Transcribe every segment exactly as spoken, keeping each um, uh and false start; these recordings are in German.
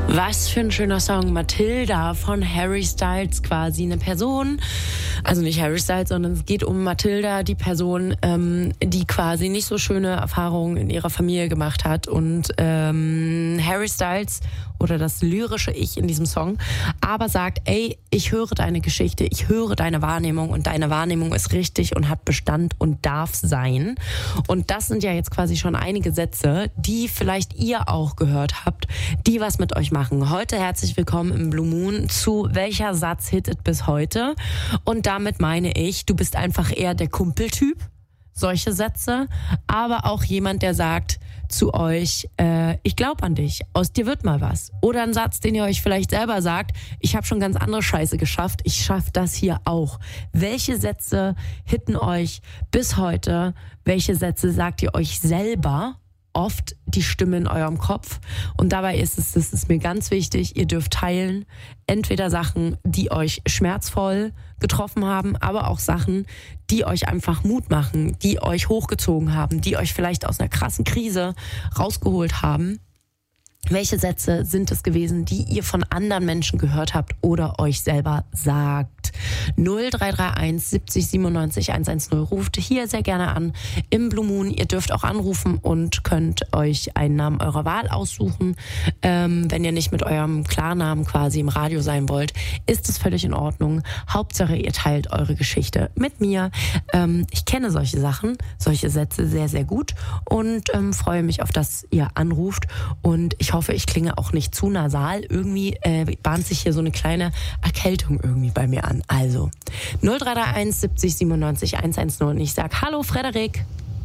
Was für ein schöner Song. Mathilda von Harry Styles, quasi eine Person, also nicht Harry Styles, sondern es geht um Mathilda, die Person, ähm, die quasi nicht so schöne Erfahrungen in ihrer Familie gemacht hat. Und ähm, Harry Styles oder das lyrische Ich in diesem Song aber sagt, ey, ich höre deine Geschichte, ich höre deine Wahrnehmung und deine Wahrnehmung ist richtig und hat Bestand und darf sein. Und das sind ja jetzt quasi schon einige Sätze, die vielleicht ihr auch gehört habt, die was mit euch machen. Heute herzlich willkommen im Blue Moon zu Welcher Satz hittet bis heute? Und damit meine ich, du bist einfach eher der Kumpeltyp, solche Sätze, aber auch jemand, der sagt zu euch, äh, ich glaube an dich, aus dir wird mal was. Oder ein Satz, den ihr euch vielleicht selber sagt, ich habe schon ganz andere Scheiße geschafft, ich schaffe das hier auch. Welche Sätze hitten euch bis heute? Welche Sätze sagt ihr euch selber? Oft die Stimme in eurem Kopf. Und dabei ist es, das ist mir ganz wichtig, ihr dürft teilen, entweder Sachen, die euch schmerzvoll getroffen haben, aber auch Sachen, die euch einfach Mut machen, die euch hochgezogen haben, die euch vielleicht aus einer krassen Krise rausgeholt haben. Welche Sätze sind es gewesen, die ihr von anderen Menschen gehört habt oder euch selber sagt? null drei drei eins siebzig siebenundneunzig hundertzehn ruft hier sehr gerne an im Blue Moon. Ihr dürft auch anrufen und könnt euch einen Namen eurer Wahl aussuchen. Ähm, wenn ihr nicht mit eurem Klarnamen quasi im Radio sein wollt, ist es völlig in Ordnung. Hauptsache, ihr teilt eure Geschichte mit mir. Ähm, ich kenne solche Sachen, solche Sätze sehr, sehr gut und ähm, freue mich auf, dass ihr anruft. Und ich hoffe, ich klinge auch nicht zu nasal. Irgendwie äh, bahnt sich hier so eine kleine Erkältung irgendwie bei mir an. Also null drei drei eins siebzig siebenundneunzig hundertzehn und ich sag hallo Frederik.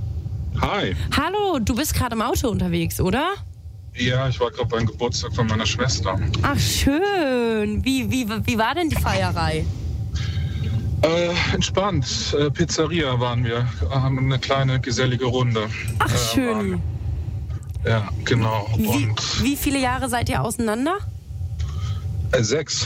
Hi. Hallo, du bist gerade im Auto unterwegs, oder? Ja, ich war gerade beim Geburtstag von meiner Schwester. Ach schön. Wie, wie, wie war denn die Feierei? Äh, entspannt. Äh, Pizzeria waren wir. Haben eine kleine gesellige Runde. Ach äh, schön. Waren, ja, genau. Wie, Und wie viele Jahre seid ihr auseinander? Äh, sechs.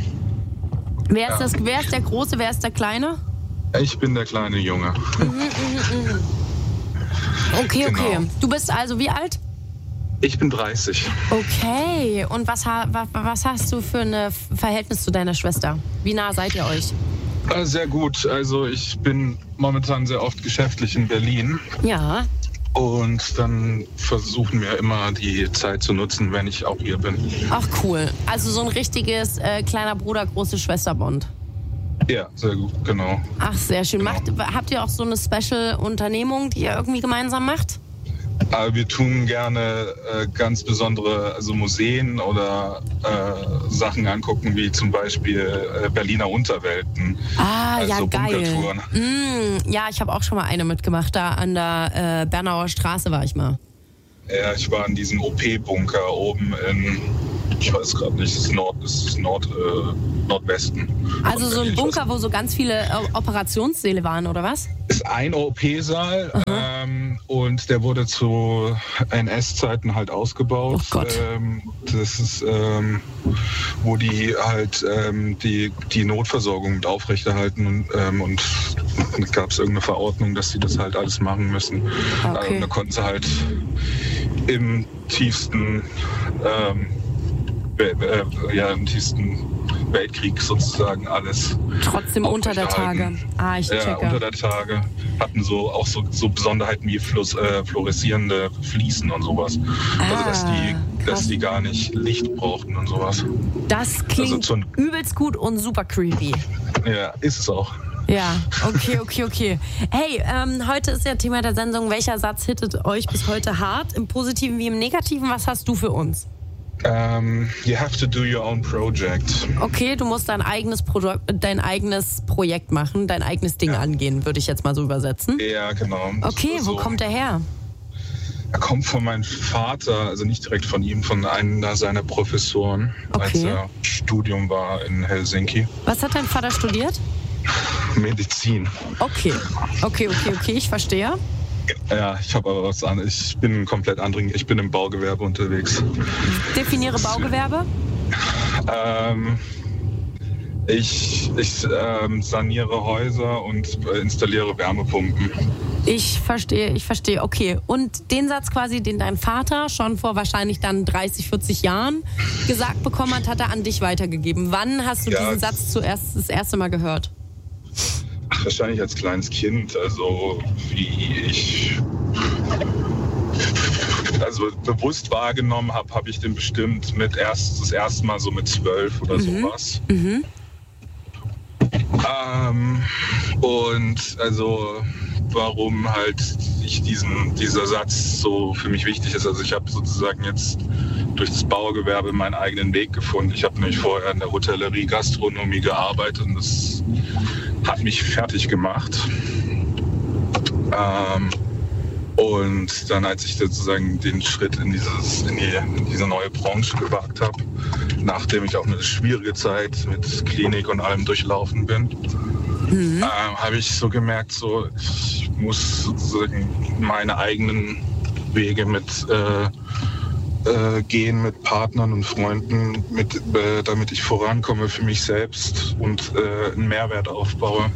Wer ist, Ja. das, wer ist der Große, wer ist der Kleine? Ich bin der kleine Junge. Mhm, mhm, mhm. Okay, Genau. okay. Du bist also wie alt? Ich bin dreißig. Okay. Und was, ha- wa- was hast du für ein Verhältnis zu deiner Schwester? Wie nah seid ihr euch? Äh, sehr gut. Also ich bin momentan sehr oft geschäftlich in Berlin. Ja. Und dann versuchen wir immer die Zeit zu nutzen, wenn ich auch hier bin. Ach cool. Also so ein richtiges äh, kleiner Bruder, große Schwester-Bond. Ja, sehr gut, genau. Ach, sehr schön. Genau. Macht, habt ihr auch so eine Special-Unternehmung, die ihr irgendwie gemeinsam macht? Aber wir tun gerne äh, ganz besondere, also Museen oder äh, Sachen angucken, wie zum Beispiel äh, Berliner Unterwelten. Ah, also ja, geil. Bunkertouren. Mm, ja, ich habe auch schon mal eine mitgemacht. Da an der äh, Bernauer Straße war ich mal. Ja, ich war in diesem O P-Bunker oben in, ich weiß gerade nicht, es ist Nord, es ist Nord, äh, Nordwesten. Also von so ein Berlin. Ich weiß Bunker, wo so ganz viele äh, Operationssäle waren, oder was? ist ein O P-Saal ähm, und der wurde zu N S-Zeiten halt ausgebaut. Oh Gott. Ähm, das ist, ähm, wo die halt ähm, die, die Notversorgung mit aufrechterhalten und, ähm, und da gab es irgendeine Verordnung, dass sie das halt alles machen müssen. Okay. Ähm, da konnten sie halt im tiefsten ähm, äh, ja, im tiefsten Weltkrieg sozusagen alles Trotzdem unter der Tage. aufrechterhalten. Ah, ich Ja, checke. unter der Tage hatten so auch so, so Besonderheiten wie Fluss, äh, fluoreszierende Fliesen und sowas. also dass die, Ah, krass. dass die gar nicht Licht brauchten und sowas. Das klingt Also so ein- übelst gut und super creepy. Ja, ist es auch. Ja, okay, okay, okay. Hey, ähm, heute ist ja Thema der Sendung, welcher Satz hittet euch bis heute hart? Im Positiven wie im Negativen, was hast du für uns? Um, you have to do your own project. Okay, du musst dein eigenes, Produ- dein eigenes Projekt machen, dein eigenes Ding Ja. angehen, würde ich jetzt mal so übersetzen. Ja, genau. Okay, so, wo kommt der her? Er kommt von meinem Vater, also nicht direkt von ihm, von einer seiner Professoren, als Okay. er Studium war in Helsinki. Was hat dein Vater studiert? Medizin. Okay, okay, okay, okay, ich verstehe. Ja, ich habe aber was anderes. Ich bin komplett anderen. Ich bin im Baugewerbe unterwegs. Definiere Baugewerbe. Ähm, Ich, ich ähm, saniere Häuser und äh, installiere Wärmepumpen. Ich verstehe, ich verstehe. Okay, und den Satz quasi, den dein Vater schon vor wahrscheinlich dann dreißig, vierzig Jahren gesagt bekommen hat, hat er an dich weitergegeben. Wann hast du ja, diesen Satz zuerst das erste Mal gehört? Ach, wahrscheinlich als kleines Kind, also wie ich also bewusst wahrgenommen habe, habe ich den bestimmt mit erst das erste Mal so mit zwölf oder mhm. sowas. Mhm. Ähm, und also warum halt ich diesen, dieser Satz so für mich wichtig ist. Also ich habe sozusagen jetzt durch das Baugewerbe meinen eigenen Weg gefunden. Ich habe nämlich vorher in der Hotellerie, Gastronomie gearbeitet und das hat mich fertig gemacht. Ähm, und dann, als ich sozusagen den Schritt in, dieses, in, die, in diese neue Branche gewagt habe, nachdem ich auch eine schwierige Zeit mit Klinik und allem durchlaufen bin, mhm. ähm, habe ich so gemerkt, so, ich muss sozusagen meine eigenen Wege mit äh, äh, gehen mit Partnern und Freunden, mit, äh, damit ich vorankomme für mich selbst und äh, einen Mehrwert aufbaue.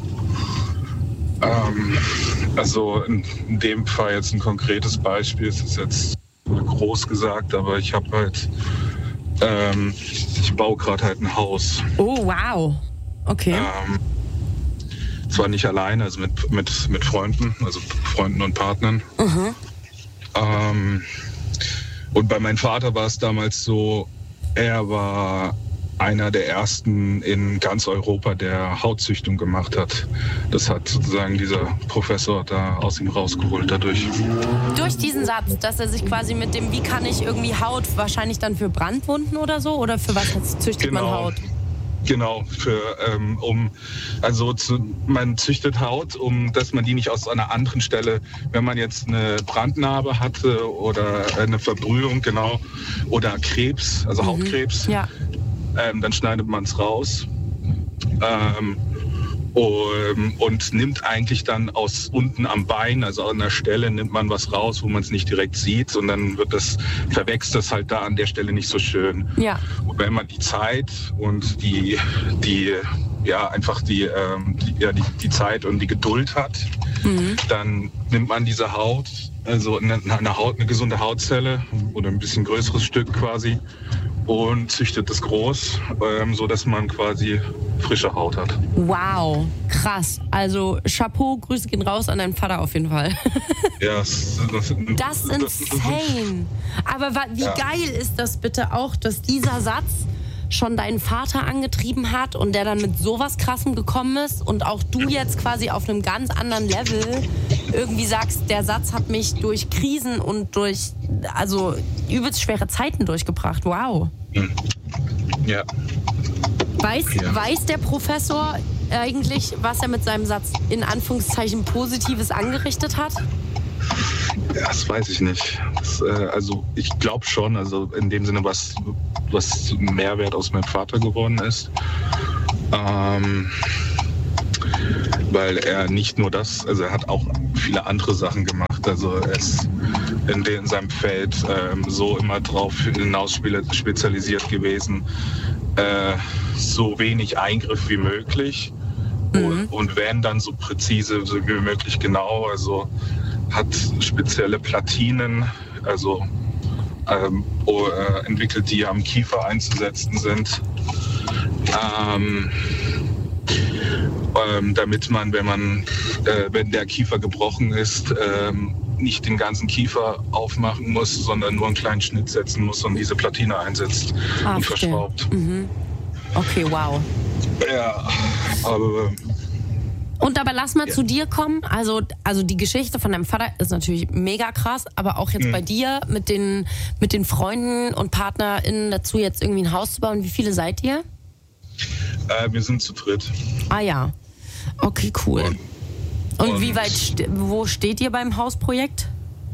Ähm, also in, in dem Fall jetzt ein konkretes Beispiel, es ist jetzt groß gesagt, aber ich habe halt, ähm, ich baue gerade halt ein Haus. Oh, wow. Okay. Ähm, zwar nicht alleine, also mit, mit, mit Freunden, also Freunden und Partnern. Mhm. Ähm, und bei meinem Vater war es damals so, er war einer der ersten in ganz Europa, der Hautzüchtung gemacht hat. Das hat sozusagen dieser Professor da aus ihm rausgeholt dadurch. Durch diesen Satz, dass er sich quasi mit dem, wie kann ich irgendwie Haut, wahrscheinlich dann für Brandwunden oder so? Oder für was züchtet genau. man Haut? Genau, für, ähm, um, also zu, man züchtet Haut, um, dass man die nicht aus einer anderen Stelle, wenn man jetzt eine Brandnarbe hatte oder eine Verbrühung, genau, oder Krebs, also mhm. Hautkrebs, ja. ähm, dann schneidet man es raus. Ähm, Um, und nimmt eigentlich dann aus unten am Bein, also an der Stelle, nimmt man was raus, wo man es nicht direkt sieht und dann wird das, verwächst das halt da an der Stelle nicht so schön. Ja. Und wenn man die Zeit und die, die ja, einfach die, ähm, die, ja, die, die Zeit und die Geduld hat, mhm. dann nimmt man diese Haut, also eine, eine Haut, eine gesunde Hautzelle oder ein bisschen größeres Stück quasi, und züchtet es groß, ähm, so dass man quasi frische Haut hat. Wow, krass. Also Chapeau, Grüße gehen raus an deinen Vater auf jeden Fall. Ja, das, das, das ist insane. Aber wie ja. geil ist das bitte auch, dass dieser Satz schon deinen Vater angetrieben hat und der dann mit sowas Krassem gekommen ist und auch du jetzt quasi auf einem ganz anderen Level irgendwie sagst, der Satz hat mich durch Krisen und durch also übelst schwere Zeiten durchgebracht. Wow. Ja. Weiß, ja. weiß der Professor eigentlich, was er mit seinem Satz in Anführungszeichen Positives angerichtet hat? Ja, das weiß ich nicht. Das, äh, also ich glaube schon, also in dem Sinne, was, was Mehrwert aus meinem Vater geworden ist. Ähm, weil er nicht nur das, also er hat auch viele andere Sachen gemacht. Also er ist in, den, in seinem Feld ähm, so immer drauf hinaus spezialisiert gewesen, äh, so wenig Eingriff wie möglich. Mhm. Und, und wenn, dann so präzise so wie möglich genau. Also hat spezielle Platinen, also ähm, äh, entwickelt, die am Kiefer einzusetzen sind, ähm, ähm, damit man, wenn man, äh, wenn der Kiefer gebrochen ist, ähm, nicht den ganzen Kiefer aufmachen muss, sondern nur einen kleinen Schnitt setzen muss und diese Platine einsetzt ah, und verschraubt. Mhm. Okay, wow. Ja, aber Und aber lass mal ja. zu dir kommen. Also, also die Geschichte von deinem Vater ist natürlich mega krass, aber auch jetzt mhm. bei dir mit den, mit den Freunden und PartnerInnen dazu, jetzt irgendwie ein Haus zu bauen. Wie viele seid ihr? Äh, wir sind zu dritt. Ah ja. Okay, cool. Und, und, und wie weit, wo steht ihr beim Hausprojekt?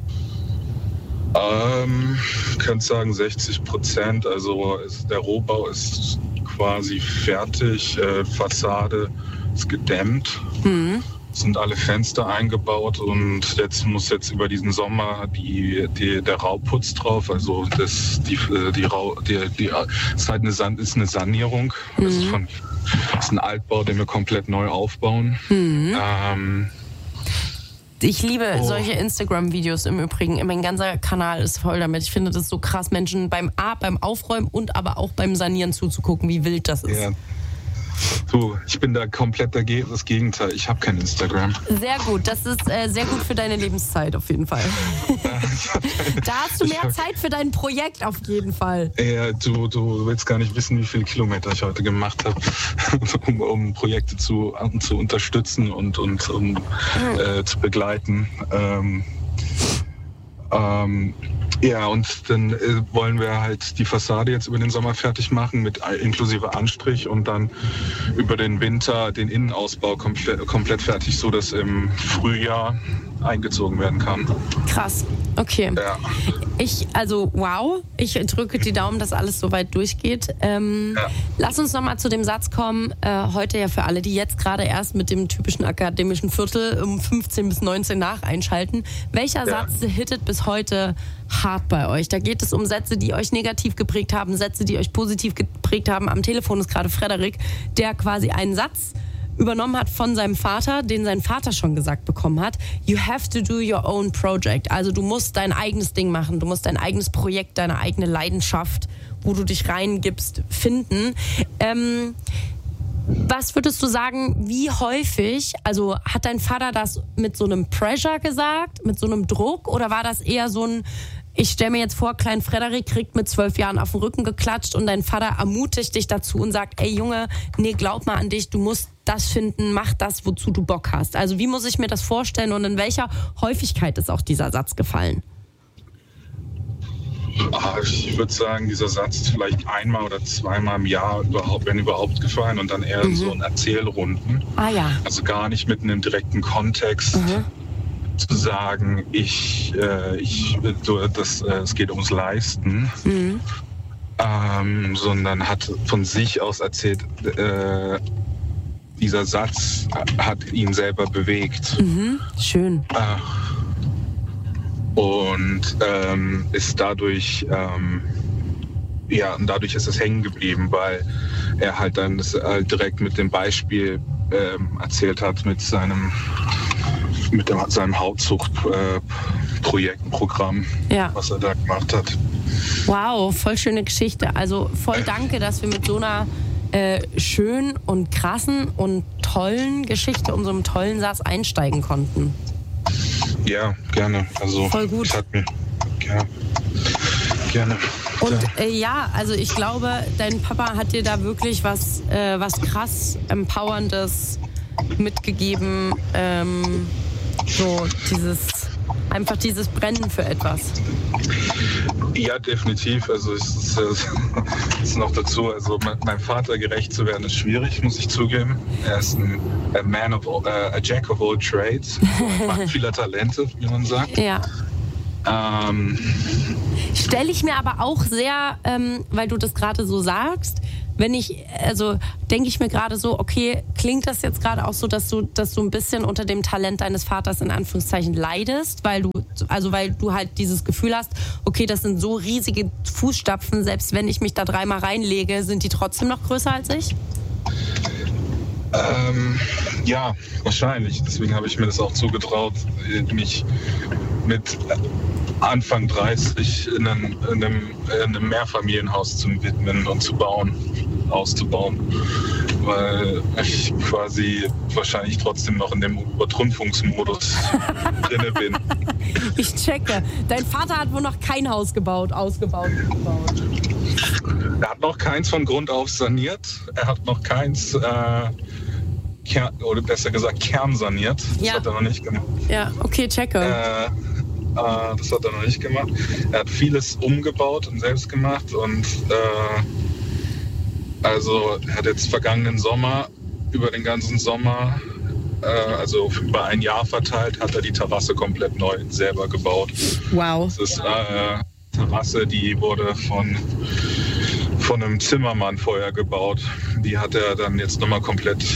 Ähm, ich könnte sagen sechzig Prozent. Also ist, der Rohbau ist quasi fertig. Äh, Fassade ist gedämmt. Mhm. sind alle Fenster eingebaut und jetzt muss jetzt über diesen Sommer die, die, der Rauputz drauf. Also das, die, die, Rau, die, die, ist halt eine, San, ist eine Sanierung. Mhm. Das ist, von, das ist ein Altbau, den wir komplett neu aufbauen. Mhm. Ähm, Ich liebe oh. solche Instagram-Videos im Übrigen. Mein ganzer Kanal ist voll damit. Ich finde das so krass, Menschen beim A, beim Aufräumen und aber auch beim Sanieren zuzugucken, wie wild das ist. Ja. Du, ich bin da komplett das Gegenteil. Ich habe kein Instagram. Sehr gut. Das ist äh, sehr gut für deine Lebenszeit auf jeden Fall. Da hast du mehr Zeit für dein Projekt auf jeden Fall. Ja, du, du willst gar nicht wissen, wie viele Kilometer ich heute gemacht habe, um, um Projekte zu, zu unterstützen und, und um mhm. äh, zu begleiten. Ähm, ähm, Ja, und dann äh, wollen wir halt die Fassade jetzt über den Sommer fertig machen, mit äh, inklusive Anstrich und dann über den Winter den Innenausbau komplett, komplett fertig, so dass im Frühjahr eingezogen werden kann. Krass, okay. Ja. Ich, also wow, ich drücke die Daumen, dass alles soweit durchgeht. Ähm, ja. Lass uns nochmal zu dem Satz kommen, äh, heute ja für alle, die jetzt gerade erst mit dem typischen akademischen Viertel um fünfzehn bis neunzehn nach einschalten. Welcher ja. Satz hittet bis heute hart bei euch? Da geht es um Sätze, die euch negativ geprägt haben, Sätze, die euch positiv geprägt haben. Am Telefon ist gerade Frederik, der quasi einen Satz übernommen hat von seinem Vater, den sein Vater schon gesagt bekommen hat. You have to do your own project. Also du musst dein eigenes Ding machen, du musst dein eigenes Projekt, deine eigene Leidenschaft, wo du dich reingibst, finden. Ähm, was würdest du sagen, wie häufig, also hat dein Vater das mit so einem Pressure gesagt, mit so einem Druck, oder war das eher so ein, ich stelle mir jetzt vor, klein Frederik kriegt mit zwölf Jahren auf den Rücken geklatscht und dein Vater ermutigt dich dazu und sagt, ey Junge, nee, glaub mal an dich, du musst das finden, mach das, wozu du Bock hast. Also wie muss ich mir das vorstellen und in welcher Häufigkeit ist auch dieser Satz gefallen? Ich würde sagen, dieser Satz ist vielleicht einmal oder zweimal im Jahr überhaupt, wenn überhaupt, gefallen und dann eher mhm. so in Erzählrunden. Ah ja. Also gar nicht mit einem direkten Kontext. Mhm. Zu sagen, ich, äh, ich, das, äh, es geht ums Leisten, mhm. ähm, sondern hat von sich aus erzählt, äh, dieser Satz hat ihn selber bewegt. Mhm. Schön. Äh, und ähm, ist dadurch, ähm, ja, und dadurch ist es hängen geblieben, weil er halt dann das halt direkt mit dem Beispiel ähm, erzählt hat, mit seinem mit dem, seinem Hautzuchtprojekt, äh, Programm, ja. was er da gemacht hat. Wow, voll schöne Geschichte. Also voll danke, dass wir mit so einer äh, schönen und krassen und tollen Geschichte und so einem tollen Satz einsteigen konnten. Ja, gerne. Also voll gut. Das hat mir, ja, gerne. Und äh, ja, also ich glaube, dein Papa hat dir da wirklich was, äh, was krass Empowerndes mitgegeben. Ähm, so dieses, einfach dieses Brennen für etwas. Ja, definitiv. Also es ist, es ist noch dazu, also meinem Vater gerecht zu werden, ist schwierig, muss ich zugeben. Er ist ein a man of all, uh, a jack of all trades, Mann vieler Talente, wie man sagt. Ja. Ähm, Stelle ich mir aber auch sehr, ähm, weil du das gerade so sagst, wenn ich, also denke ich mir gerade so, okay, klingt das jetzt gerade auch so, dass du, dass du ein bisschen unter dem Talent deines Vaters in Anführungszeichen leidest, weil du, also weil du halt dieses Gefühl hast, okay, das sind so riesige Fußstapfen, selbst wenn ich mich da dreimal reinlege, sind die trotzdem noch größer als ich? Ähm, ja, wahrscheinlich. Deswegen habe ich mir das auch zugetraut, mich mit Anfang dreißig in einem, in einem, in einem Mehrfamilienhaus zu widmen und zu bauen, auszubauen. Weil ich quasi wahrscheinlich trotzdem noch in dem Übertrumpfungsmodus drinne bin. Ich checke. Dein Vater hat wohl noch kein Haus gebaut, ausgebaut, gebaut. Er hat noch keins von Grund auf saniert. Er hat noch keins, äh, Kern, oder besser gesagt, kernsaniert. Das ja. hat er noch nicht gemacht. Ja, okay, checke. Äh, äh, das hat er noch nicht gemacht. Er hat vieles umgebaut und selbst gemacht. Und äh, also er hat jetzt vergangenen Sommer, über den ganzen Sommer, äh, also über ein Jahr verteilt, hat er die Terrasse komplett neu selber gebaut. Wow. Das ist eine äh, Terrasse, die wurde von von einem Zimmermann vorher gebaut. Die hat er dann jetzt nochmal komplett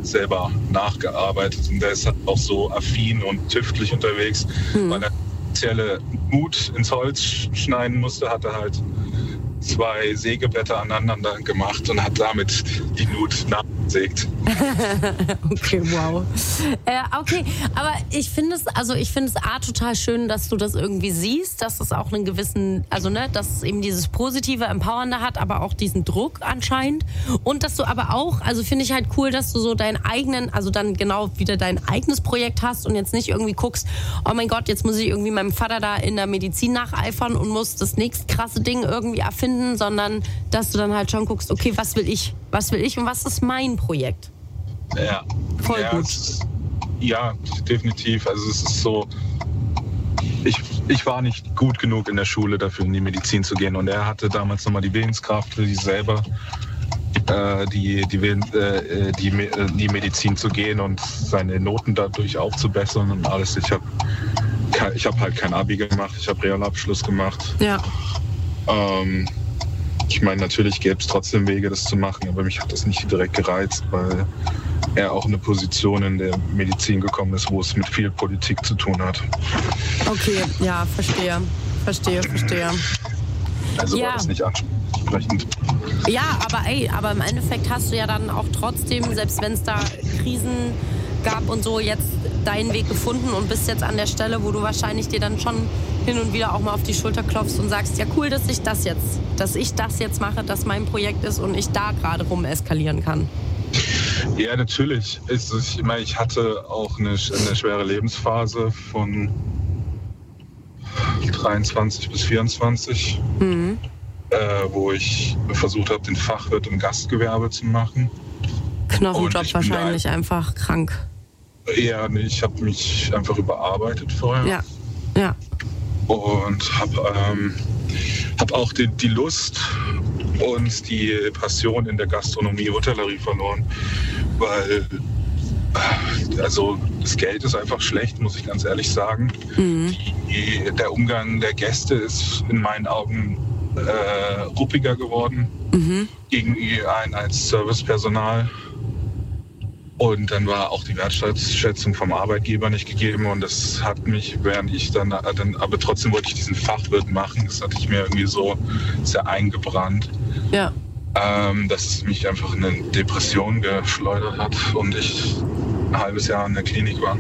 selber nachgearbeitet. Und der ist auch so affin und tüftlich unterwegs, mhm. weil er spezielle Nut ins Holz schneiden musste, hat er halt zwei Sägeblätter aneinander gemacht und hat damit die Nut nachgesägt. Okay, wow. Äh, okay, aber ich finde es, also ich finde es A, total schön, dass du das irgendwie siehst, dass es auch einen gewissen, also ne, dass es eben dieses positive, empowernde hat, aber auch diesen Druck anscheinend. Und dass du aber auch, also finde ich halt cool, dass du so deinen eigenen, also dann genau wieder dein eigenes Projekt hast und jetzt nicht irgendwie guckst, oh mein Gott, jetzt muss ich irgendwie meinem Vater da in der Medizin nacheifern und muss das nächste krasse Ding irgendwie erfinden, sondern dass du dann halt schon guckst, okay, was will ich? Was will ich und was ist mein Projekt? Ja. Voll ja, gut. Ist, ja, definitiv. Also es ist so, ich, ich war nicht gut genug in der Schule dafür, in die Medizin zu gehen. Und er hatte damals nochmal die Willenskraft für sich selber, äh, die, die, äh, die, die Medizin zu gehen und seine Noten dadurch aufzubessern und alles. Ich habe ich hab halt kein Abi gemacht, ich habe Realabschluss gemacht. Ja. Ähm, ich meine, natürlich gäbe es trotzdem Wege, das zu machen, aber mich hat das nicht direkt gereizt, weil er auch in eine Position in der Medizin gekommen ist, wo es mit viel Politik zu tun hat. Okay, ja, verstehe. Verstehe, verstehe. Also ja. war das nicht ansprechend. Ja, aber ey, aber im Endeffekt hast du ja dann auch trotzdem, selbst wenn es da Krisen gab und so, jetzt deinen Weg gefunden und bist jetzt an der Stelle, wo du wahrscheinlich dir dann schon hin und wieder auch mal auf die Schulter klopfst und sagst, ja cool, dass ich das jetzt, dass ich das jetzt mache, dass mein Projekt ist und ich da gerade rum eskalieren kann. Ja, natürlich. Ich, ich meine, ich hatte auch eine, eine schwere Lebensphase von dreiundzwanzig bis vierundzwanzig, mhm. äh, wo ich versucht habe, den Fachwirt im Gastgewerbe zu machen. Knochenjob wahrscheinlich, ein, einfach krank. Ja, nee, ich habe mich einfach überarbeitet vorher. Ja, ja. Und habe ähm, hab auch die, die Lust und die Passion in der Gastronomie, Hotellerie verloren. Weil, also das Geld ist einfach schlecht, muss ich ganz ehrlich sagen. Mhm. Die, der Umgang der Gäste ist in meinen Augen äh, ruppiger geworden mhm. gegenüber einem als Servicepersonal. Und dann war auch die Wertschätzung vom Arbeitgeber nicht gegeben und das hat mich, während ich dann, dann aber trotzdem wollte ich diesen Fachwirt machen, das hatte ich mir irgendwie so sehr eingebrannt, ja. ähm, dass es mich einfach in eine Depression geschleudert hat und ich ein halbes Jahr in der Klinik war.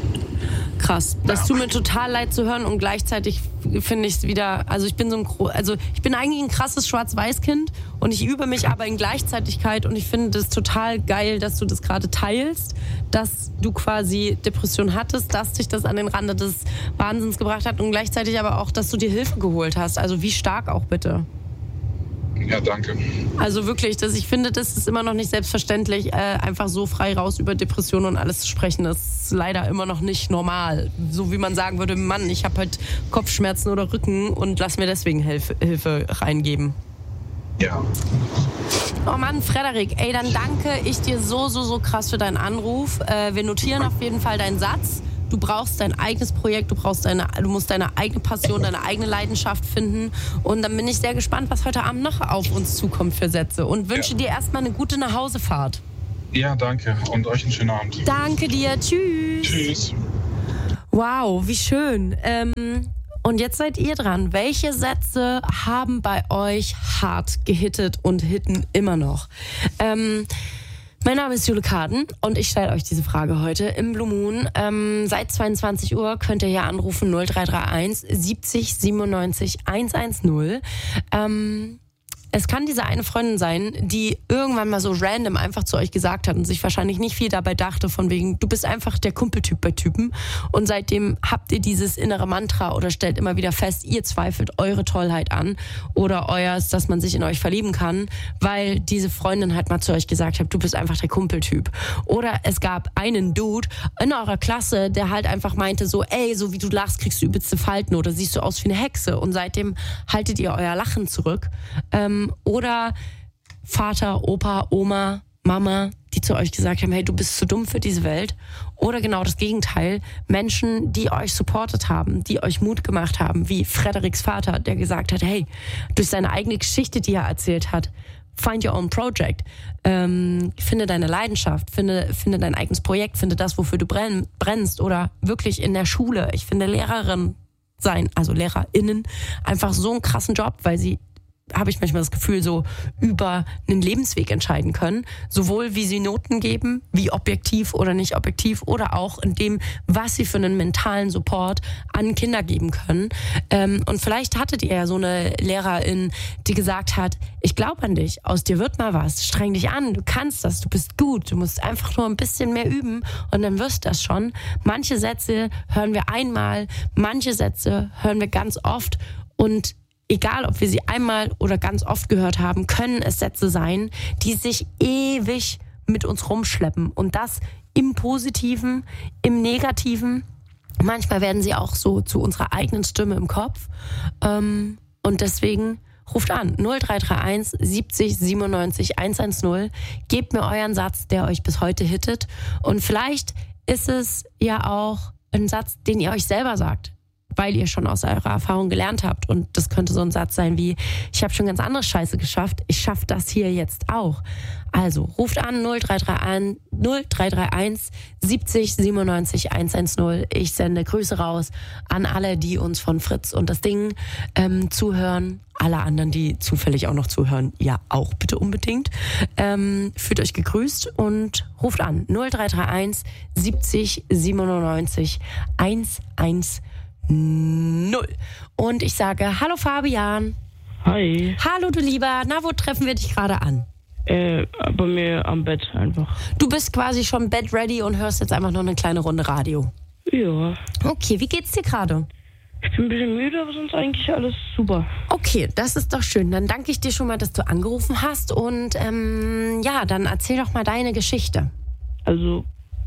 Krass. Das tut mir total leid zu hören und gleichzeitig finde ich es wieder, also ich bin so ein, also ich bin eigentlich ein krasses Schwarz-Weiß-Kind und ich übe mich aber in Gleichzeitigkeit und ich finde das total geil, dass du das gerade teilst, dass du quasi Depression hattest, dass dich das an den Rande des Wahnsinns gebracht hat und gleichzeitig aber auch, dass du dir Hilfe geholt hast. Also wie stark auch bitte. Ja, danke. Also wirklich, dass ich finde, das ist immer noch nicht selbstverständlich, äh, einfach so frei raus über Depressionen und alles zu sprechen. Das ist leider immer noch nicht normal. So wie man sagen würde, Mann, ich habe halt Kopfschmerzen oder Rücken und lass mir deswegen Hilfe, Hilfe reingeben. Ja. Oh Mann, Frederik, ey, dann danke ich dir so, so, so krass für deinen Anruf. Äh, wir notieren auf jeden Fall deinen Satz. Du brauchst dein eigenes Projekt, du brauchst deine, du musst deine eigene Passion, deine eigene Leidenschaft finden. Und dann bin ich sehr gespannt, was heute Abend noch auf uns zukommt für Sätze. Und wünsche ja. dir erstmal eine gute Nachhausefahrt. Ja, danke. Und euch einen schönen Abend. Danke dir. Tschüss. Tschüss. Wow, wie schön. Ähm, und jetzt seid ihr dran. Welche Sätze haben bei euch hart gehittet und hitten immer noch? Ähm... Mein Name ist Jule Karden und ich stelle euch diese Frage heute im Blue Moon. Ähm, seit zweiundzwanzig Uhr könnt ihr hier anrufen null drei drei eins siebzig siebenundneunzig hundertzehn. Ähm, es kann diese eine Freundin sein, die irgendwann mal so random einfach zu euch gesagt hat und sich wahrscheinlich nicht viel dabei dachte, von wegen, du bist einfach der Kumpeltyp bei Typen. Und seitdem habt ihr dieses innere Mantra oder stellt immer wieder fest, ihr zweifelt eure Tollheit an oder euers, dass man sich in euch verlieben kann, weil diese Freundin halt mal zu euch gesagt hat, du bist einfach der Kumpeltyp. Oder es gab einen Dude in eurer Klasse, der halt einfach meinte so, ey, so wie du lachst, kriegst du übelste Falten oder siehst du aus wie eine Hexe. Und seitdem haltet ihr euer Lachen zurück. Ähm, Oder Vater, Opa, Oma, Mama, die zu euch gesagt haben, hey, du bist zu dumm für diese Welt. Oder genau das Gegenteil, Menschen, die euch supportet haben, die euch Mut gemacht haben, wie Frederiks Vater, der gesagt hat, hey, durch seine eigene Geschichte, die er erzählt hat, find your own project. Ähm, finde deine Leidenschaft, finde, finde dein eigenes Projekt, finde das, wofür du brenn, brennst. Oder wirklich in der Schule. Ich finde Lehrerin sein, also LehrerInnen, einfach so einen krassen Job, weil sie, habe ich manchmal das Gefühl, so über einen Lebensweg entscheiden können. Sowohl wie sie Noten geben, wie objektiv oder nicht objektiv, oder auch in dem, was sie für einen mentalen Support an Kinder geben können. Ähm, und vielleicht hattet ihr ja so eine Lehrerin, die gesagt hat, ich glaube an dich, aus dir wird mal was, streng dich an, du kannst das, du bist gut, du musst einfach nur ein bisschen mehr üben und dann wirst du das schon. Manche Sätze hören wir einmal, manche Sätze hören wir ganz oft und egal, ob wir sie einmal oder ganz oft gehört haben, können es Sätze sein, die sich ewig mit uns rumschleppen. Und das im Positiven, im Negativen. Manchmal werden sie auch so zu unserer eigenen Stimme im Kopf. Und deswegen ruft an null drei drei eins siebzig siebenundneunzig hundertzehn. Gebt mir euren Satz, der euch bis heute hittet. Und vielleicht ist es ja auch ein Satz, den ihr euch selber sagt, weil ihr schon aus eurer Erfahrung gelernt habt. Und das könnte so ein Satz sein wie, ich habe schon ganz andere Scheiße geschafft, ich schaffe das hier jetzt auch. Also ruft an null drei drei eins siebzig siebenundneunzig hundertzehn. Ich sende Grüße raus an alle, die uns von Fritz und das Ding ähm, zuhören. Alle anderen, die zufällig auch noch zuhören, ja auch bitte unbedingt. Ähm, fühlt euch gegrüßt und ruft an null drei drei eins siebzig siebenundneunzig hundertzehn. Null. Und ich sage, hallo Fabian. Hi. Hallo du Lieber, na, wo treffen wir dich gerade an? Äh, bei mir am Bett einfach. Du bist quasi schon bed ready und hörst jetzt einfach noch eine kleine Runde Radio. Ja. Okay, wie geht's dir gerade? Ich bin ein bisschen müde, aber sonst eigentlich alles super. Okay, das ist doch schön. Dann danke ich dir schon mal, dass du angerufen hast und ähm, ja, dann erzähl doch mal deine Geschichte. Also,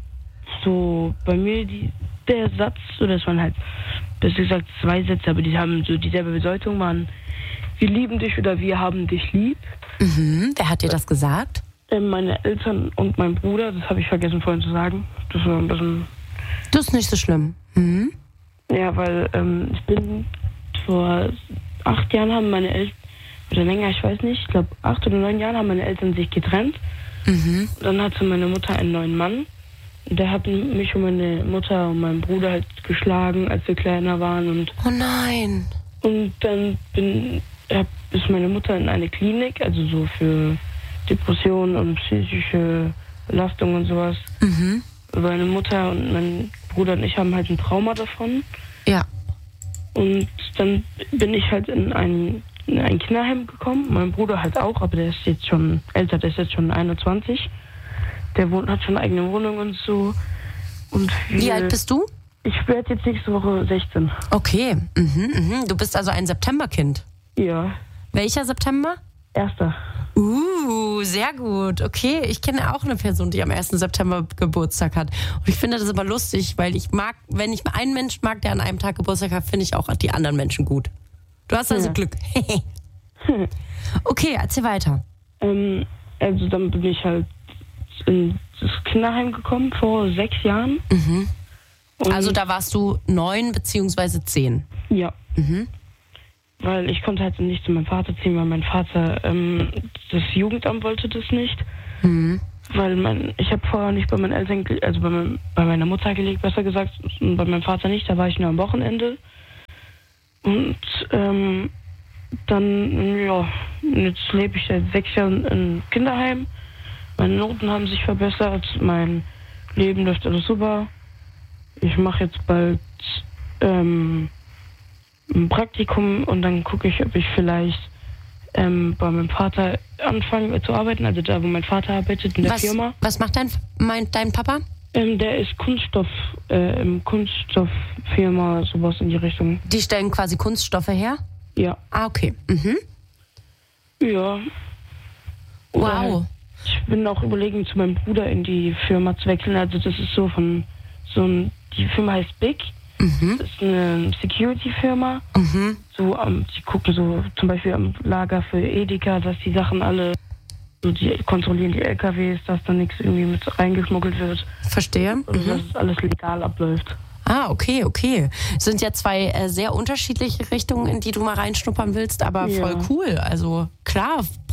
so bei mir die, der Satz, so das waren halt, besser gesagt zwei Sätze, aber die haben so dieselbe Bedeutung, waren wir lieben dich oder wir haben dich lieb. Mhm, wer hat dir das gesagt? Äh, meine Eltern und mein Bruder, das habe ich vergessen vorhin zu sagen. Das war ein bisschen... Das ist nicht so schlimm. Mhm. Ja, weil ähm, ich bin vor acht Jahren haben meine Eltern, oder länger, ich weiß nicht, ich glaube acht oder neun Jahren haben meine Eltern sich getrennt. Mhm. Dann hatte meine Mutter einen neuen Mann. Der hat mich und meine Mutter und meinen Bruder halt geschlagen, als wir kleiner waren. Und, oh nein. Und dann bin, hab, ist meine Mutter in eine Klinik, also so für Depressionen und psychische Belastung und sowas. Mhm. Meine Mutter und mein Bruder und ich haben halt ein Trauma davon. Ja. Und dann bin ich halt in ein, in ein Kinderheim gekommen. Mein Bruder halt auch, aber der ist jetzt schon älter, der ist jetzt schon einundzwanzig. Der wohnt, hat schon eine eigene Wohnung und so. Und wir, wie alt bist du? Ich werde jetzt nächste Woche sechzehn. Okay. Mhm, mhm. Du bist also ein Septemberkind. Ja. Welcher September? Erster. Uh, sehr gut. Okay, ich kenne auch eine Person, die am ersten September Geburtstag hat. Und ich finde das aber lustig, weil ich mag, wenn ich einen Menschen mag, der an einem Tag Geburtstag hat, finde ich auch die anderen Menschen gut. Du hast also ja. Glück. Okay, erzähl weiter. Ähm, also dann bin ich halt in das Kinderheim gekommen vor sechs Jahren. Mhm. Also da warst du neun beziehungsweise zehn. Ja. Mhm. Weil ich konnte halt nicht zu meinem Vater ziehen, weil mein Vater, ähm, das Jugendamt wollte das nicht. Mhm. Weil mein, ich habe vorher nicht bei meinen Eltern, also bei, mein, bei meiner Mutter gelebt, besser gesagt, und bei meinem Vater nicht, da war ich nur am Wochenende. Und ähm, dann, ja, jetzt lebe ich seit sechs Jahren im Kinderheim. Meine Noten haben sich verbessert, mein Leben läuft alles super. Ich mache jetzt bald ähm, ein Praktikum und dann gucke ich, ob ich vielleicht ähm, bei meinem Vater anfange zu arbeiten, also da, wo mein Vater arbeitet, in der was, Firma. Was macht dein, mein, dein Papa? Ähm, der ist Kunststoff, äh, im Kunststofffirma, sowas in die Richtung. Die stellen quasi Kunststoffe her? Ja. Ah, okay. Mhm. Ja. Oder wow. Halt, ich bin auch überlegen, zu meinem Bruder in die Firma zu wechseln. Also das ist so von, so ein, die Firma heißt Big. Mhm. Das ist eine Security-Firma. Mhm. So, um, die gucken so zum Beispiel am Lager für Edeka, dass die Sachen alle, so die kontrollieren die L K Ws, dass da nichts irgendwie mit reingeschmuggelt wird. Verstehe. Und mhm. dass es alles legal abläuft. Ah, okay, okay. Sind ja zwei äh, sehr unterschiedliche Richtungen, in die du mal reinschnuppern willst, aber ja. voll cool. Also klar,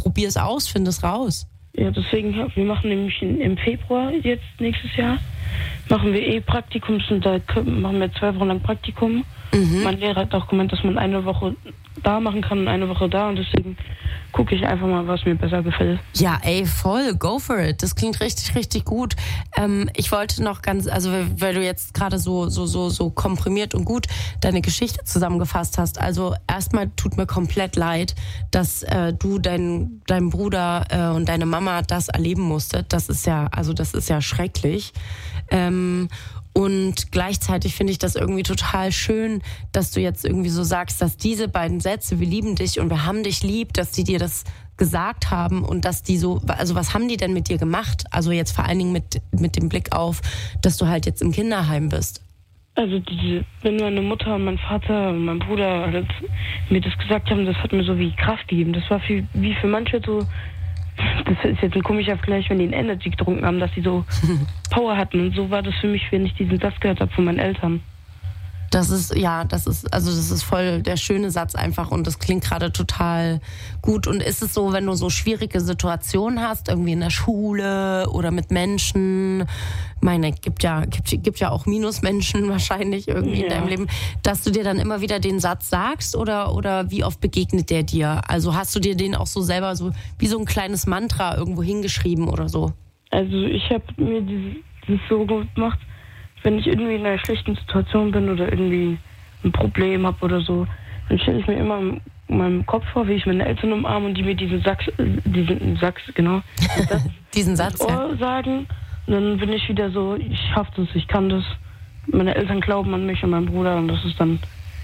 probier's aus, find es raus. Ja, deswegen, wir machen nämlich im Februar jetzt nächstes Jahr, machen wir eh Praktikums und da machen wir zwei Wochen lang Praktikum. Mhm. Mein Lehrer hat auch gemeint, dass man eine Woche da machen kann und eine Woche da und deswegen gucke ich einfach mal, was mir besser gefällt. Ja, ey, voll, go for it. Das klingt richtig, richtig gut. Ähm, ich wollte noch ganz, also weil du jetzt gerade so, so, so, so komprimiert und gut deine Geschichte zusammengefasst hast. Also erstmal tut mir komplett leid, dass äh, du dein, dein Bruder äh, und deine Mama das erleben musstet. Das ist ja, also das ist ja schrecklich. Ähm, Und gleichzeitig finde ich das irgendwie total schön, dass du jetzt irgendwie so sagst, dass diese beiden Sätze, wir lieben dich und wir haben dich lieb, dass die dir das gesagt haben und dass die so, also was haben die denn mit dir gemacht? Also jetzt vor allen Dingen mit, mit dem Blick auf, dass du halt jetzt im Kinderheim bist. Also diese, wenn meine Mutter und mein Vater und mein Bruder halt mir das gesagt haben, das hat mir so wie Kraft gegeben. Das war für, wie für manche so, das ist jetzt ein komischer Vergleich, wenn die einen Energy getrunken haben, dass die so Power hatten. Und so war das für mich, wenn ich diesen Satz gehört habe von meinen Eltern. Das ist, ja, das ist, also das ist voll der schöne Satz einfach und das klingt gerade total gut. Und ist es so, wenn du so schwierige Situationen hast, irgendwie in der Schule oder mit Menschen, meine, gibt ja, gibt, gibt ja auch Minusmenschen wahrscheinlich irgendwie ja. in deinem Leben, dass du dir dann immer wieder den Satz sagst oder, oder wie oft begegnet der dir? Also hast du dir den auch so selber so wie so ein kleines Mantra irgendwo hingeschrieben oder so? Also ich habe mir dieses so gemacht, wenn ich irgendwie in einer schlechten Situation bin oder irgendwie ein Problem habe oder so, dann stelle ich mir immer in meinem Kopf vor, wie ich meine Eltern umarme und die mir diesen Satz, diesen Satz, genau, Satz, diesen Satz ins Ohr ja. sagen. Und dann bin ich wieder so, ich schaffe das, ich kann das. Meine Eltern glauben an mich und meinen Bruder und das ist dann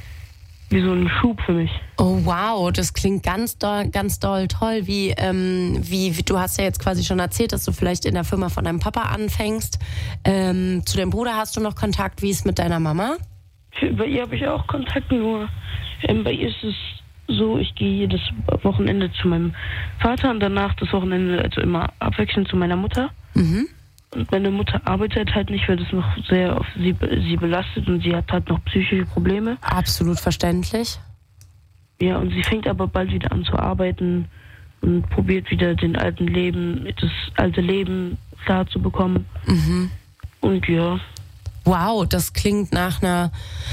wie so ein Schub für mich. Oh wow, das klingt ganz doll, ganz doll toll. Wie, ähm, wie, wie du hast ja jetzt quasi schon erzählt, dass du vielleicht in der Firma von deinem Papa anfängst. Ähm, zu deinem Bruder hast du noch Kontakt? Wie ist es mit deiner Mama? Bei ihr habe ich auch Kontakt, nur ähm, bei ihr ist es so, ich gehe jedes Wochenende zu meinem Vater und danach das Wochenende, also immer abwechselnd zu meiner Mutter. Mhm. Und meine Mutter arbeitet halt nicht, weil das noch sehr auf sie, sie belastet und sie hat halt noch psychische Probleme. Absolut verständlich. Ja, und sie fängt aber bald wieder an zu arbeiten und probiert wieder den alten Leben, das alte Leben klar zu bekommen. Mhm. Und ja. Wow, das klingt nach einer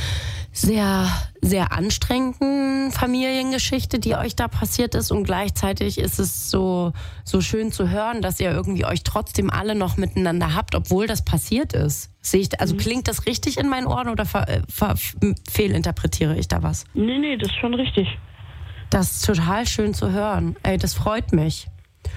sehr, sehr anstrengenden Familiengeschichte, die euch da passiert ist und gleichzeitig ist es so, so schön zu hören, dass ihr irgendwie euch trotzdem alle noch miteinander habt, obwohl das passiert ist. Sehe ich, also klingt das richtig in meinen Ohren oder ver, ver, fehlinterpretiere ich da was? Nee, nee, das ist schon richtig. Das ist total schön zu hören. Ey, das freut mich.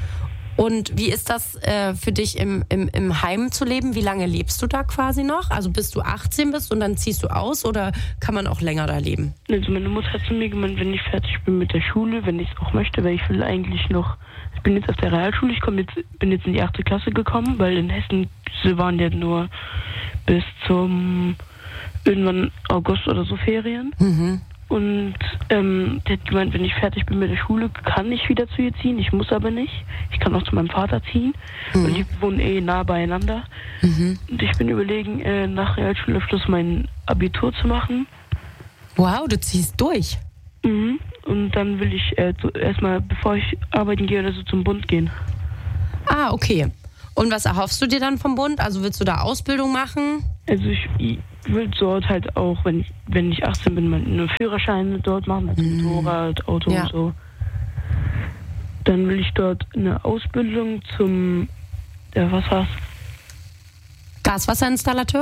Und wie ist das äh, für dich im, im, im Heim zu leben? Wie lange lebst du da quasi noch? Also bis du achtzehn bist und dann ziehst du aus oder kann man auch länger da leben? Also meine Mutter hat zu mir gemeint, wenn ich fertig bin mit der Schule, wenn ich es auch möchte, weil ich will eigentlich noch, ich bin jetzt auf der Realschule, ich komm jetzt, bin jetzt in die achte Klasse gekommen, weil in Hessen sie waren ja nur bis zum irgendwann August oder so Ferien. Mhm. Und ähm, der hat gemeint, wenn ich fertig bin mit der Schule, kann ich wieder zu ihr ziehen. Ich muss aber nicht. Ich kann auch zu meinem Vater ziehen. Mhm. Und die wohnen eh nah beieinander. Mhm. Und ich bin überlegen, äh, nach Realschulabschluss mein Abitur zu machen. Wow, du ziehst durch. Mhm. Und dann will ich äh, so erstmal, bevor ich arbeiten gehe oder so, zum Bund gehen. Ah, okay. Und was erhoffst du dir dann vom Bund? Also willst du da Ausbildung machen? Also ich, ich will dort halt auch, wenn ich, wenn ich achtzehn bin, einen Führerschein dort machen, also mm. Motorrad, Auto ja. und so. Dann will ich dort eine Ausbildung zum, ja, was war's? Gaswasserinstallateur?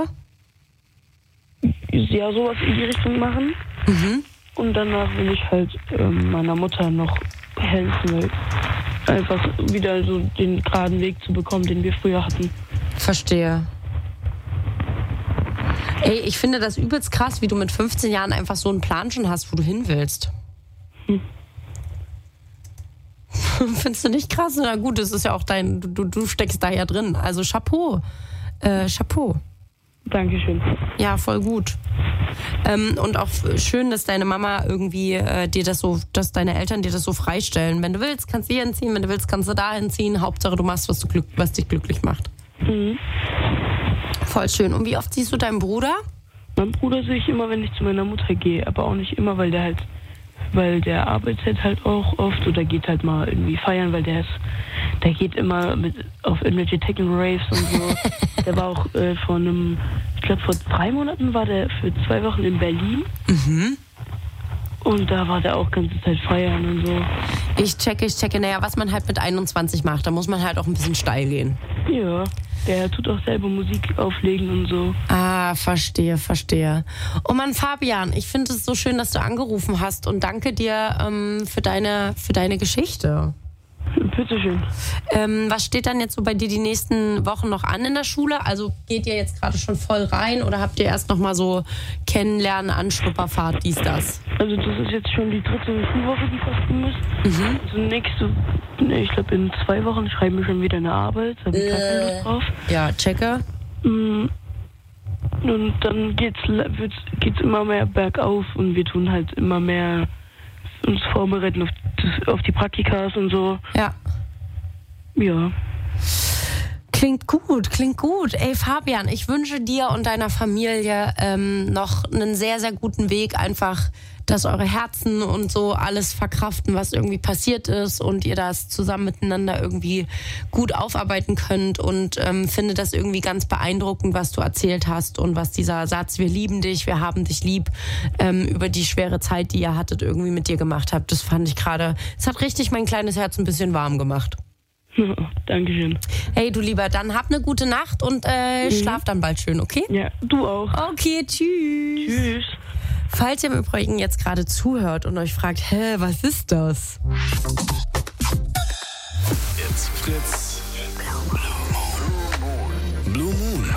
Ja, sowas in die Richtung machen. Mhm. Und danach will ich halt ähm, meiner Mutter noch helfen, weil einfach wieder so den geraden Weg zu bekommen, den wir früher hatten. Verstehe. Ey, ich finde das übelst krass, wie du mit fünfzehn Jahren einfach so einen Plan schon hast, wo du hin willst. Hm. Findest du nicht krass? Na gut, das ist ja auch dein, du, du steckst da ja drin. Also Chapeau. Äh, Chapeau. Dankeschön. Ja, voll gut. Ähm, und auch schön, dass deine Mama irgendwie äh, dir das so, dass deine Eltern dir das so freistellen. Wenn du willst, kannst du hier hinziehen, wenn du willst, kannst du da hinziehen. Hauptsache, du machst, was, du glück, was dich glücklich macht. Mhm. Voll schön. Und wie oft siehst du deinen Bruder? Mein Bruder sehe ich immer, wenn ich zu meiner Mutter gehe, aber auch nicht immer, weil der halt weil der arbeitet halt auch oft oder geht halt mal irgendwie feiern, weil der ist, der geht immer mit auf irgendwelche Techno-Raves und so. Der war auch äh, vor einem, ich glaube vor drei Monaten war der für zwei Wochen in Berlin. Mhm. Und da war der auch ganze Zeit feiern und so. Ich checke, ich checke. Naja, was man halt mit einundzwanzig macht, da muss man halt auch ein bisschen steil gehen. Ja, der tut auch selber Musik auflegen und so. Ah, verstehe, verstehe. Oh Mann, Fabian, ich finde es so schön, dass du angerufen hast und danke dir ähm, für deine, für deine Geschichte. Bitteschön. Ähm, was steht dann jetzt so bei dir die nächsten Wochen noch an in der Schule? Also geht ihr jetzt gerade schon voll rein oder habt ihr erst noch mal so Kennenlernen, Anschnupperfahrt, dies, das? Also das ist jetzt schon die dritte Schulwoche, die fast rum ist. Mhm. Also nächste, ne, ich glaube in zwei Wochen schreiben wir schon wieder eine Arbeit. Da habe ich gar keine Lust drauf. Ja, checke. Mm, Und dann geht's, wird's, geht's immer mehr bergauf und wir tun halt immer mehr uns vorbereiten auf, das, auf die Praktikas und so. Ja. Ja. Klingt gut, klingt gut. Ey, Fabian, ich wünsche dir und deiner Familie ähm, noch einen sehr, sehr guten Weg. Einfach, dass eure Herzen und so alles verkraften, was irgendwie passiert ist und ihr das zusammen miteinander irgendwie gut aufarbeiten könnt. Und ähm, finde das irgendwie ganz beeindruckend, was du erzählt hast und was dieser Satz, wir lieben dich, wir haben dich lieb, ähm, über die schwere Zeit, die ihr hattet, irgendwie mit dir gemacht habt. Das fand ich gerade, es hat richtig mein kleines Herz ein bisschen warm gemacht. Dankeschön. Hey, du Lieber, dann hab eine gute Nacht und äh, Mhm. schlaf dann bald schön, okay? Ja, du auch. Okay, tschüss. Tschüss. Falls ihr im Übrigen jetzt gerade zuhört und euch fragt, hä, was ist das? It's Fritz. Blue Moon.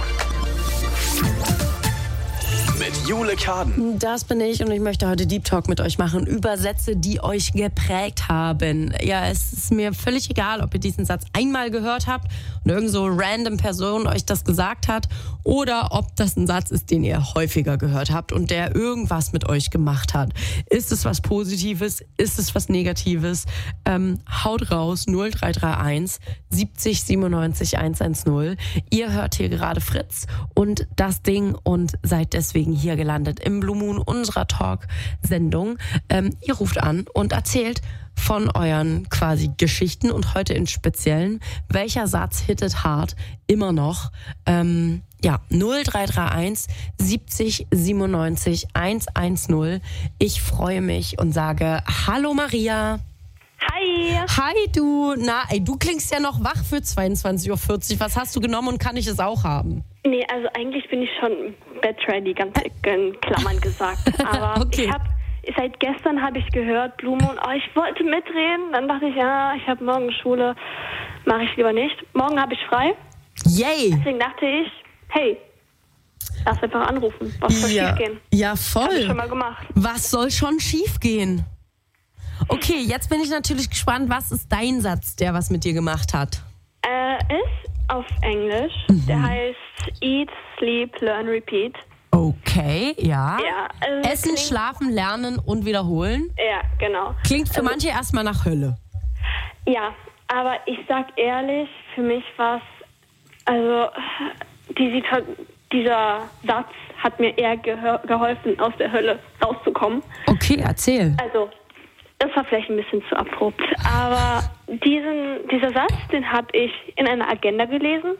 Mit Jule Kaden. Das bin ich und ich möchte heute Deep Talk mit euch machen über Sätze, die euch geprägt haben. Ja, es ist mir völlig egal, ob ihr diesen Satz einmal gehört habt und irgend so random Person euch das gesagt hat oder ob das ein Satz ist, den ihr häufiger gehört habt und der irgendwas mit euch gemacht hat. Ist es was Positives? Ist es was Negatives? Ähm, haut raus, null drei drei eins siebzig siebenundneunzig hundertzehn. Ihr hört hier gerade Fritz und das Ding und seid deswegen hier gelandet im Blue Moon unserer Talk-Sendung. Ähm, ihr ruft an und erzählt von euren quasi Geschichten und heute in Speziellen, welcher Satz hittet hart immer noch. Ähm, ja, null drei drei eins siebzig siebenundneunzig hundertzehn. Ich freue mich und sage Hallo Maria. Hi. Hi du. Na, ey, du klingst ja noch wach für zweiundzwanzig Uhr vierzig. Was hast du genommen und kann ich es auch haben? Nee, also eigentlich bin ich schon bed-ready, ganz in Klammern gesagt. Aber Okay. ich habe seit gestern habe ich gehört, Blue Moon, oh, ich wollte mitreden. Dann dachte ich, ja, ich habe morgen Schule, mache ich lieber nicht. Morgen habe ich frei. Yay. Deswegen dachte ich, hey, lass einfach anrufen. Was soll Ja, schiefgehen? ja Habe ich voll. schon mal gemacht. Was soll schon schiefgehen? Okay, jetzt bin ich natürlich gespannt, was ist dein Satz, der was mit dir gemacht hat? Äh, ist auf Englisch. Mhm. Der heißt Eat, Sleep, Learn, Repeat. Okay, ja. Ja, also Essen, klingt- schlafen, lernen und wiederholen. Ja, genau. Klingt für Also- manche erstmal nach Hölle. Ja, aber ich sag ehrlich, für mich war es, also die, Situ- dieser Satz hat mir eher gehör- geholfen, aus der Hölle rauszukommen. Okay, erzähl. Also, das war vielleicht ein bisschen zu abrupt, aber diesen, dieser Satz, den habe ich in einer Agenda gelesen.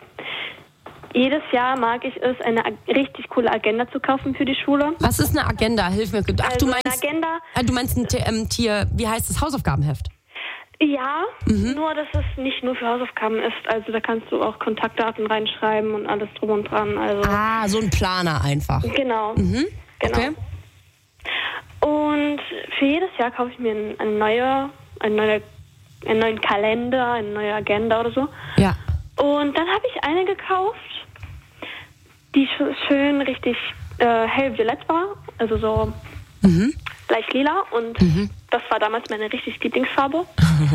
Jedes Jahr mag ich es, eine ag- richtig coole Agenda zu kaufen für die Schule. Was ist eine Agenda? Hilf mir. Ach, Also du eine meinst, Agenda, äh, du meinst ein T- ähm, Tier, wie heißt das, Hausaufgabenheft? ja, Mhm. nur dass es nicht nur für Hausaufgaben ist. Also da kannst du auch Kontaktdaten reinschreiben und alles drum und dran. Also Ah, so ein Planer einfach. genau, Mhm. genau. Okay. Und für jedes Jahr kaufe ich mir ein- eine neue, eine neue, einen neuen Kalender, eine neue Agenda oder so. Ja. Und dann habe ich eine gekauft, die sch- schön richtig äh, hellviolett war, also so Mhm. leicht lila. Und das war damals meine richtig Lieblingsfarbe.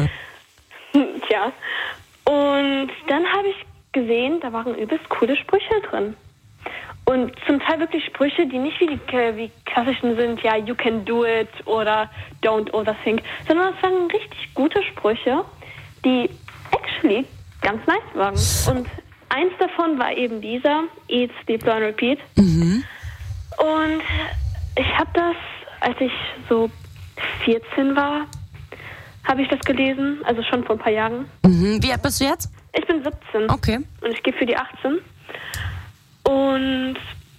Tja. Und dann habe ich gesehen, da waren übelst coole Sprüche drin. Und zum Teil wirklich Sprüche, die nicht wie die äh, wie klassischen sind, ja, you can do it oder don't overthink, sondern es waren richtig gute Sprüche, die actually ganz nice waren. Und eins davon war eben dieser, Eat, Sleep, Learn, Repeat. Mhm. Und ich habe das, als ich so vierzehn war, habe ich das gelesen, also schon vor ein paar Jahren. Mhm. Wie alt bist du jetzt? Ich bin siebzehn. Okay. Und ich gehe für die achtzehn. Und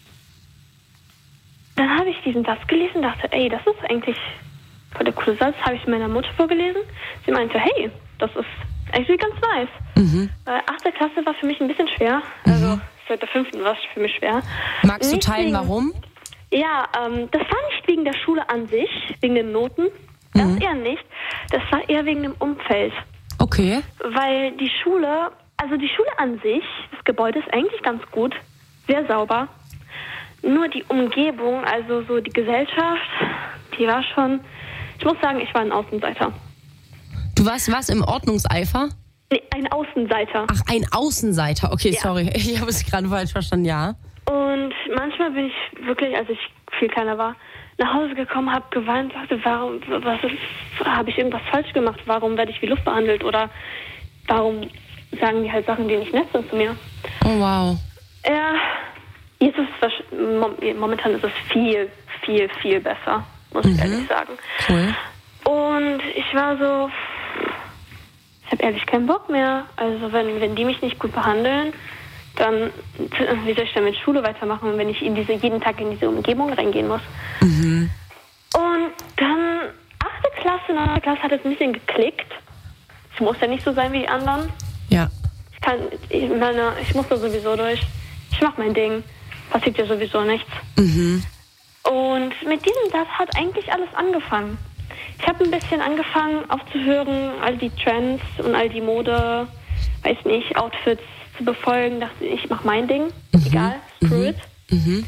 dann habe ich diesen Satz gelesen und dachte, ey, das ist eigentlich voll der coole Satz. Habe ich meiner Mutter vorgelesen. Sie meinte, hey, das ist eigentlich ganz nice. Mhm. Weil achte Klasse war für mich ein bisschen schwer. Also Mhm. seit der fünften war es für mich schwer. Magst du Nicht teilen, wegen, warum? Ja, ähm, das war nicht wegen der Schule an sich, wegen den Noten. Das Mhm. eher nicht. Das war eher wegen dem Umfeld. Okay. Weil die Schule, also die Schule an sich, das Gebäude ist eigentlich ganz gut, sehr sauber. Nur die Umgebung, also so die Gesellschaft, die war schon, ich muss sagen, ich war ein Außenseiter. Du warst was im Ordnungseifer? Nee, ein Außenseiter. Ach, ein Außenseiter. Okay, Ja. sorry. Ich habe es gerade falsch verstanden, ja. Und manchmal bin ich wirklich, als ich viel kleiner war, nach Hause gekommen, habe geweint, sagte, warum, was ist, habe ich irgendwas falsch gemacht? Warum werde ich wie Luft behandelt? Oder warum sagen die halt Sachen, die nicht nett sind zu mir? Oh, wow. Ja, jetzt ist es, wahrsch- momentan ist es viel, viel, viel besser, muss ich Mhm. ehrlich sagen. Cool. Und ich war so, ich habe ehrlich keinen Bock mehr. Also wenn, wenn die mich nicht gut behandeln, dann, wie soll ich dann mit Schule weitermachen, wenn ich in diese, jeden Tag in diese Umgebung reingehen muss? Mhm. Und dann, achte Klasse, neunte Klasse hat es ein bisschen geklickt. Ich muss ja nicht so sein wie die anderen. Ja. Ich kann, ich meine, ich muss da sowieso durch. Ich mach mein Ding. Passiert ja sowieso nichts. Mhm. Und mit diesem Satz hat eigentlich alles angefangen. Ich habe ein bisschen angefangen aufzuhören, all die Trends und all die Mode, weiß nicht, Outfits zu befolgen. Dachte ich, mach mein Ding. Mhm. Egal, screw it. Mhm.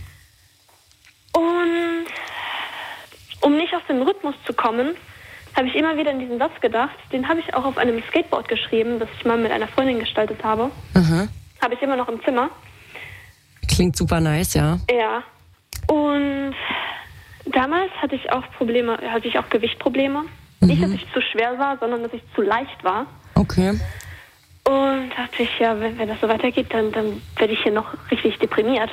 Und um nicht aus dem Rhythmus zu kommen, habe ich immer wieder an diesen Satz gedacht. Den habe ich auch auf einem Skateboard geschrieben, das ich mal mit einer Freundin gestaltet habe. Aha. Habe ich immer noch im Zimmer. Klingt super nice, ja. Ja. Und damals hatte ich auch Probleme, hatte ich auch Gewichtprobleme. Mhm. Nicht, dass ich zu schwer war, sondern dass ich zu leicht war. Okay. Und dachte ich, ja, wenn, wenn das so weitergeht, dann, dann werde ich hier noch richtig deprimiert.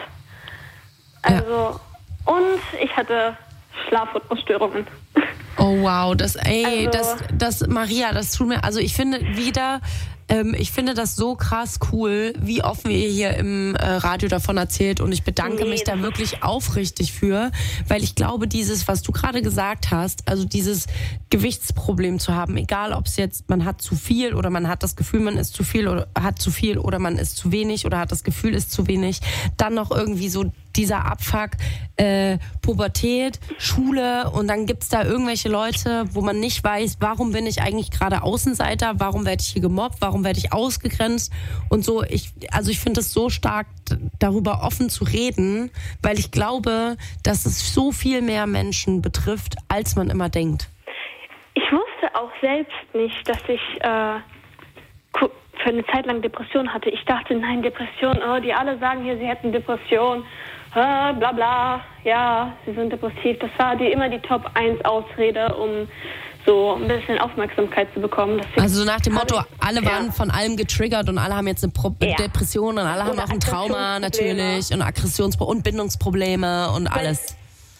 Also, und ich hatte Schlafrhythmusstörungen. Oh wow, das, ey, Also- das, das, Maria, das tut mir, also ich finde wieder, ähm, ich finde das so krass cool, wie offen ihr hier im äh, Radio davon erzählt, und ich bedanke Nee, mich da das- wirklich aufrichtig für, weil ich glaube, dieses, was du gerade gesagt hast, also dieses Gewichtsproblem zu haben, egal ob es jetzt, man hat zu viel oder man hat das Gefühl, man ist zu viel oder hat zu viel oder man ist zu wenig oder hat das Gefühl, ist zu wenig, dann noch irgendwie so dieser Abfuck, äh, Pubertät, Schule, und dann gibt's da irgendwelche Leute, wo man nicht weiß, warum bin ich eigentlich gerade Außenseiter, warum werde ich hier gemobbt, warum werde ich ausgegrenzt und so. Ich, also ich finde es so stark, d- darüber offen zu reden, weil ich glaube, dass es so viel mehr Menschen betrifft, als man immer denkt. Ich wusste auch selbst nicht, dass ich äh, ku- für eine Zeit lang Depression hatte. Ich dachte, nein, Depression, oh, die alle sagen hier, sie hätten Depression, äh, bla bla, ja, sie sind depressiv. Das war die, immer die Top eins Ausrede, um so ein bisschen Aufmerksamkeit zu bekommen. Deswegen Also so nach dem habe Motto, ich- alle ja. waren von allem getriggert und alle haben jetzt eine Pro- Ja. Depression und alle haben Oder auch ein Trauma Aggressionsprobleme. natürlich und Aggressions- und Bindungsprobleme und alles.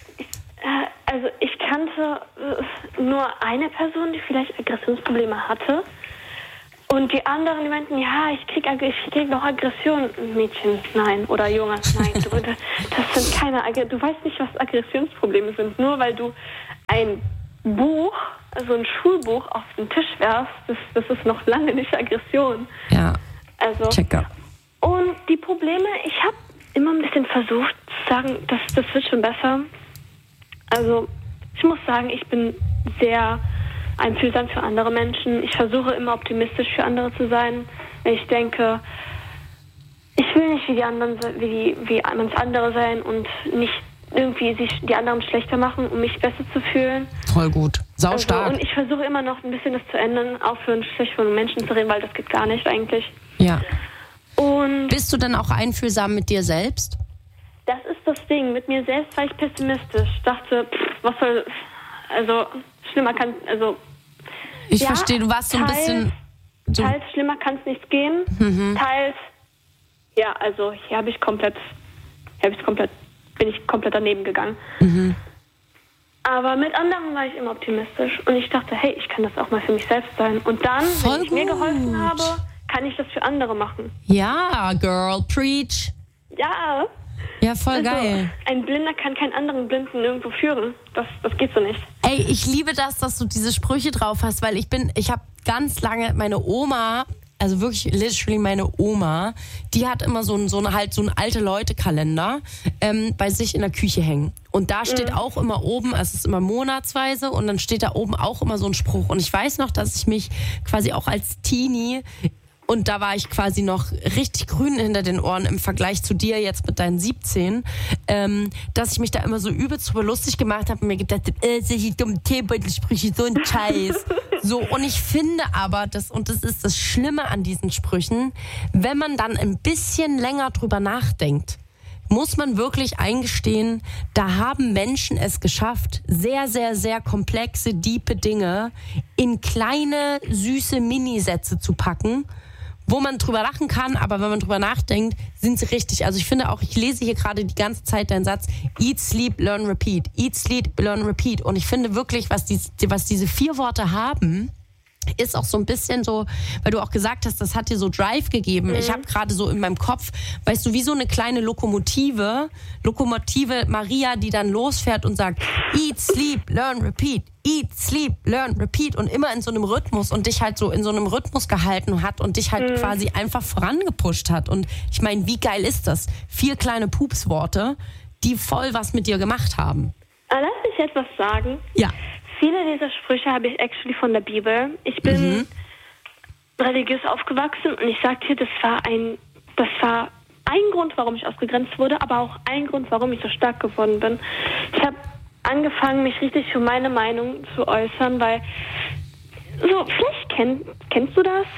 Äh, Also ich kannte äh, nur eine Person, die vielleicht Aggressionsprobleme hatte. Und die anderen, die meinten, ja, ich krieg, Ag- ich krieg noch Aggression. Mädchen, nein. Oder Junge, nein. Du, das das sind keine Aggressionen. Du weißt nicht, was Aggressionsprobleme sind. Nur weil du ein Buch, also ein Schulbuch auf den Tisch werfst, das, das ist noch lange nicht Aggression. Ja, Also, checker. und die Probleme, ich habe immer ein bisschen versucht zu sagen, das, das wird schon besser. Also ich muss sagen, ich bin sehr einfühlsam für andere Menschen. Ich versuche immer optimistisch für andere zu sein. Ich denke, ich will nicht wie die anderen, se- wie, die, wie manch andere sein und nicht irgendwie sich die anderen schlechter machen, um mich besser zu fühlen. Voll gut. Sau Also, stark. und ich versuche immer noch ein bisschen das zu ändern, aufhören schlecht von Menschen zu reden, weil das geht gar nicht eigentlich. Ja. Und Bist du denn auch einfühlsam mit dir selbst? das ist das Ding. Mit mir selbst war ich pessimistisch. Ich dachte, pff, was soll, also schlimmer kann, also Ich ja, verstehe, du warst so ein teils, bisschen... So, teils schlimmer kann es nicht gehen. Mhm. Teils, ja, also hier habe ich komplett, hier habe ich komplett, bin ich komplett daneben gegangen. Mhm. Aber mit anderen war ich immer optimistisch. Und ich dachte, hey, ich kann das auch mal für mich selbst sein. Und dann, Voll wenn ich gut. mir geholfen habe, kann ich das für andere machen. Ja, Girl, preach. Ja. Ja, voll Also, geil. ein Blinder kann keinen anderen Blinden irgendwo führen. Das, das geht so nicht. Ey, ich liebe das, dass du diese Sprüche drauf hast, weil ich bin, ich habe ganz lange meine Oma, also wirklich literally meine Oma, die hat immer so einen, so eine, halt so einen alte Leute-Kalender ähm, bei sich in der Küche hängen. Und da steht mhm. auch immer oben, also es ist immer monatsweise und dann steht da oben auch immer so ein Spruch. Und ich weiß noch, dass ich mich quasi auch als Teenie, und da war ich quasi noch richtig grün hinter den Ohren im Vergleich zu dir jetzt mit deinen siebzehn, ähm, dass ich mich da immer so übelst drüber lustig gemacht habe und mir gedacht habe, äh, solche dummen Teebeutelsprüche, so ein Scheiß. So, und ich finde aber, das, und das ist das Schlimme an diesen Sprüchen, wenn man dann ein bisschen länger drüber nachdenkt, muss man wirklich eingestehen, da haben Menschen es geschafft, sehr, sehr, sehr komplexe, diepe Dinge in kleine, süße Minisätze zu packen, wo man drüber lachen kann, aber wenn man drüber nachdenkt, sind sie richtig. Also ich finde auch, ich lese hier gerade die ganze Zeit deinen Satz, eat, sleep, learn, repeat. Eat, sleep, learn, repeat. Und ich finde wirklich, was, die, was diese vier Worte haben, ist auch so ein bisschen so, weil du auch gesagt hast, das hat dir so Drive gegeben. Mhm. Ich habe gerade so in meinem Kopf, weißt du, wie so eine kleine Lokomotive, Lokomotive Maria, die dann losfährt und sagt, eat, sleep, learn, repeat. Eat, sleep, learn, repeat und immer in so einem Rhythmus und dich halt so in so einem Rhythmus gehalten hat und dich halt mhm. quasi einfach vorangepusht hat. Und ich meine, wie geil ist das? Vier kleine Pupsworte, die voll was mit dir gemacht haben. Lass mich etwas sagen. Ja. Viele dieser Sprüche habe ich actually von der Bibel. Ich bin mhm. religiös aufgewachsen und ich sag dir, das war ein, das war ein Grund, warum ich ausgegrenzt wurde, aber auch ein Grund, warum ich so stark geworden bin. Ich habe angefangen, mich richtig für meine Meinung zu äußern, weil so, vielleicht kenn, kennst du das,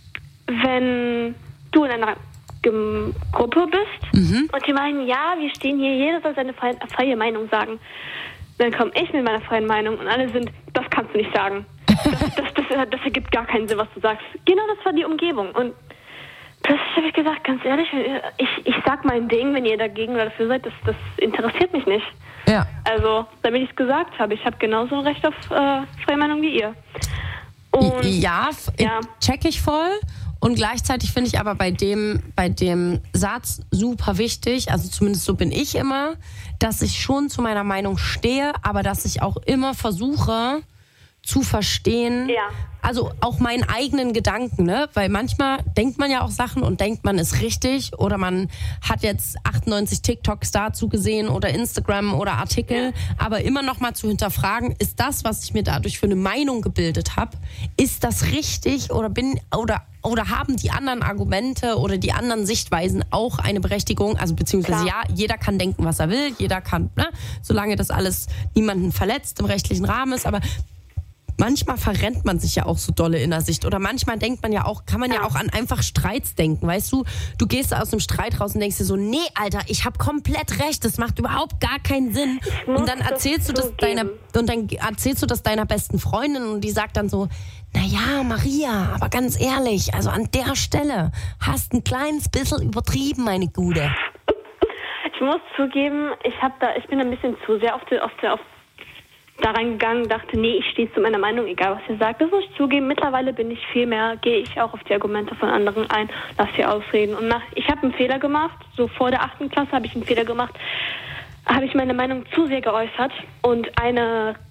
wenn du in einer G- Gruppe bist mhm. und die meinen, ja, wir stehen hier, jeder soll seine freie, freie Meinung sagen. Dann komme ich mit meiner freien Meinung und alle sind, das kannst du nicht sagen. Das, das, das, das ergibt gar keinen Sinn, was du sagst. Genau, das war die Umgebung. Und plötzlich habe ich gesagt, ganz ehrlich, ich, ich sag mein Ding, wenn ihr dagegen oder dafür seid, das, das interessiert mich nicht. Ja. Also, damit ich es gesagt habe, ich habe genauso ein Recht auf äh, freie Meinung wie ihr. Und, ja, ja, check ich voll. Und gleichzeitig finde ich aber bei dem, bei dem Satz super wichtig, also zumindest so bin ich immer, dass ich schon zu meiner Meinung stehe, aber dass ich auch immer versuche zu verstehen, ja. also auch meinen eigenen Gedanken, ne? Weil manchmal denkt man ja auch Sachen und denkt, man ist richtig oder man hat jetzt achtundneunzig TikToks dazu gesehen oder Instagram oder Artikel, ja. aber immer noch mal zu hinterfragen, ist das, was ich mir dadurch für eine Meinung gebildet habe, ist das richtig oder bin oder oder haben die anderen Argumente oder die anderen Sichtweisen auch eine Berechtigung? Also beziehungsweise Klar. ja, jeder kann denken, was er will, jeder kann, ne? Solange das alles niemanden verletzt, im rechtlichen Rahmen ist, aber manchmal verrennt man sich ja auch so dolle in der Sicht. Oder manchmal denkt man ja auch, kann man ja auch an einfach Streits denken, weißt du? Du gehst aus einem Streit raus und denkst dir so, nee, Alter, ich habe komplett recht, das macht überhaupt gar keinen Sinn. Und dann erzählst du das deiner, und dann erzählst du das deiner besten Freundin und die sagt dann so, naja, Maria, aber ganz ehrlich, also an der Stelle hast ein kleines bisschen übertrieben, meine Gute. Ich muss zugeben, ich hab da, ich bin ein bisschen zu sehr auf der, auf der, auf da reingegangen, dachte, nee, ich stehe zu meiner Meinung, egal was ihr sagt. Das muss ich zugeben. Mittlerweile bin ich viel mehr, gehe ich auch auf die Argumente von anderen ein, lass sie ausreden. Und nach, ich habe einen Fehler gemacht, so vor der achten Klasse habe ich einen Fehler gemacht, habe ich meine Meinung zu sehr geäußert und eine